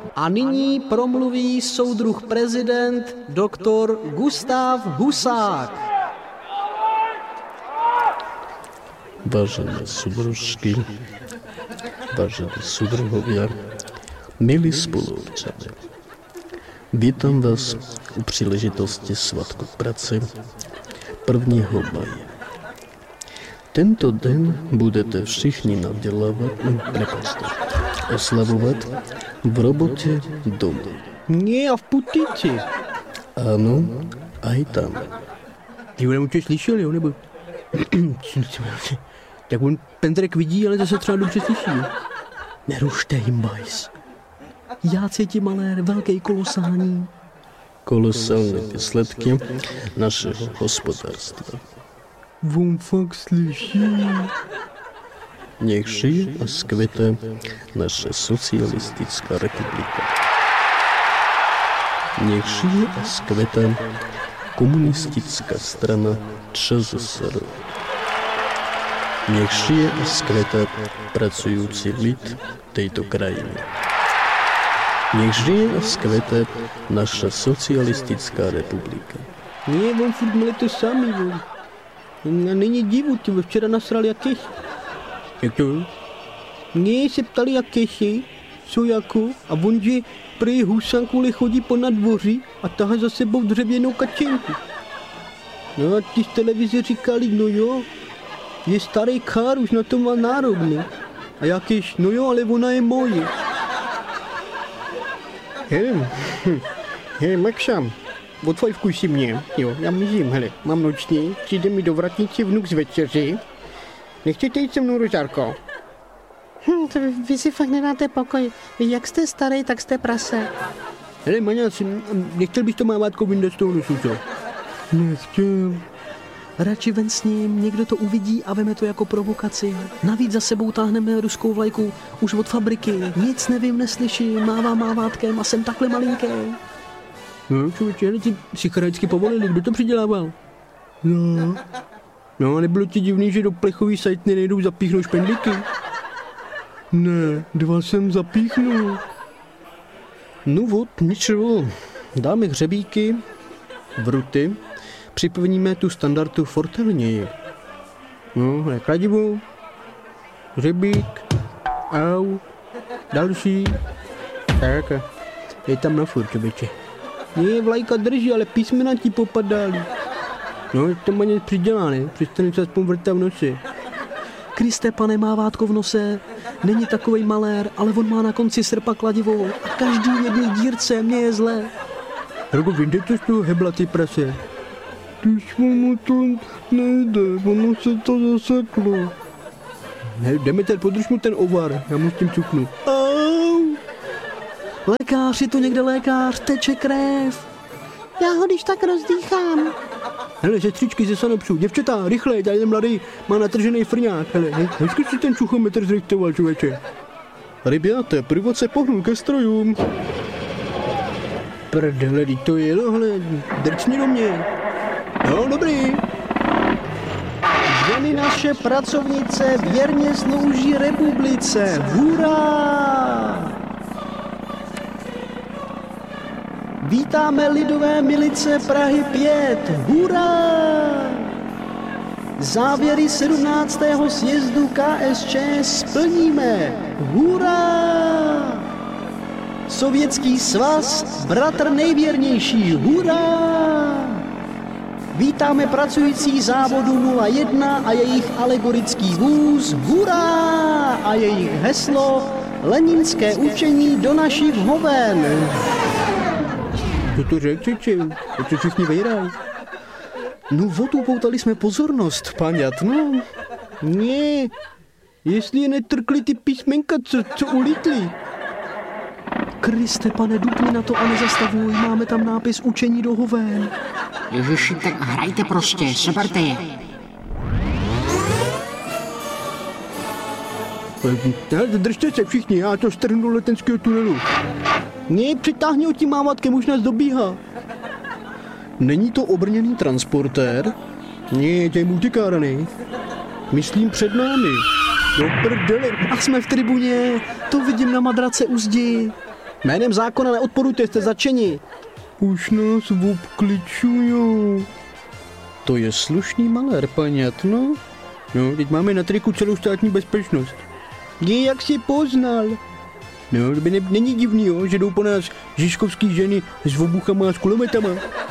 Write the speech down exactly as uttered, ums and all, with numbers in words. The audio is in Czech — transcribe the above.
A nyní promluví soudruh prezident doktor Gustav Husák. Vážené súdružky, vážení súdruhovia, milí spoluobčania, vítam vás u príležitosti Svatku práce prvního maja. Tento den budete všichni nadělávat, nepočte, oslavovat v robotě doma. Nie, a v Putici. Ano, aj tam. Ty ho nemuče slyšel, jo, nebo... Tak on Pendrek vidí, ale zase třeba dobře slyší. Nerušte jim, bajs. Já cítím malér, velký kolosální. Kolosální výsledky našeho hospodářství. On fakt slyší. Nech žije a zkvete naše socialistická republika. Nech žije a zkvete komunistická strana ČSSR. Nech žije a zkvete pracující lid této krajiny. Nech žije a zkvete naša socialistická republika. Nie, on furt měli to samý, on. Není divu, ty včera nasrali jak keši. Jak to? Nie, se ptali jak keši, co jako, a on, že prý Husán kvůli chodí po nadvoří a tahá za sebou dřevěnou kačenku. No a ty z televize říkali, no jo, je starý kár, už na to má nárok, ne? A jakýž, no jo, ale ona je moje. Hele, hm, hele, Maxam, odfajfkuj si mě, jo, já mizím, hele, mám noční, přijde mi do vratnici vnuk z večeři. Nechcete jít se mnou, Rožárko? Hm, to vy, vy si fakt nedáte pokoj. Vy jak jste starý, tak jste prase. Hele, Maňac, nechtěl bys to mávátko vyndat z toho nosu, co? Nechtěl. Radši ven s ním, někdo to uvidí a veme to jako provokaci. Navíc za sebou táhneme ruskou vlajku už od fabriky. Nic nevím, neslyším, mává mávátkem a jsem takhle malinký. No, člověče, hele, ti psycharačky povolili, kdo to přidělával? No. No, a nebylo ti divný, že do plechový sajtny nejdou zapíchnout špendlíky? Ne, dva jsem zapíchnul. No vod, ničeho. Dáme hřebíky, vruty, připevníme tu standardu fortelněji. No, je kladivo, hřebík, au, další. Tak, je tam na furt, člověče. Nie, vlajka drží, ale písmena ti popadaly. No, je to maně přidělá, ne? Přestaň se aspoň vrtat v noci. Kriste, pane, mávátko v nose. Není takovej malér, ale on má na konci srpa kladivo a každý jedný dírce mě je zlé. Rogo, vyjde to z toho hebla, ty prase. Když mu to nejde, ono se to zaseklo. Ne, Demeter, podrž mu ten ovar, já mu s tím cuknu. Au! Lékař, je tu někde lékař, teče krev. Já ho když tak rozdýchám. Hele, sestřičky ze Sanopsu, děvčata, rychle, tady ten mladý má natržený frňák. Hele, he, hezky si ten čuchometr zrejtoval, člověče. Rybáte, průvodce pohnul ke strojům. Prdele, to jelo, hele, drcni do mě. No, dobrý. Ženy naše pracovnice věrně slouží republice. Hurá! Vítáme lidové milice Prahy pět. Hurá! Závěry sedmnáctého sjezdu K S Č splníme. Hurá! Sovětský svaz, bratr nejvěrnější. Hurá! Vítáme pracující závodu nula jedna a jejich alegorický vůz. Hurá! A jejich heslo Leninské učení do našich hoven. Co to řekl, či? Co všichni vejrají? No, odupoutali jsme pozornost, paňat, no. Ne, jestli je netrkli ty písmenka, co, co ulítli. Kriste, pane, dupni na to a nezastavuj, máme tam nápis učení do hoven. Ježiši, tak hrajte prostě, seberte je. Držte se všichni, já to strhnu do letenského tunelu. Ne, přitáhni ho tím mávátkem, už nás dobíhá. Není to obrněný transportér? Ne, to je multikárny. Myslím před námi. Do prdele. A jsme v tribuně, to vidím na madrace u zdi. Jménem zákona neodporujte, jste zatčeni. Už nás obkličujou. To je slušný malér, paňatno. No, teď máme na triku celou státní bezpečnost. Je, jak si poznal. No, to by ne, není divný, jo, že jdou po nás žižkovský ženy s obuchama a s kulometama.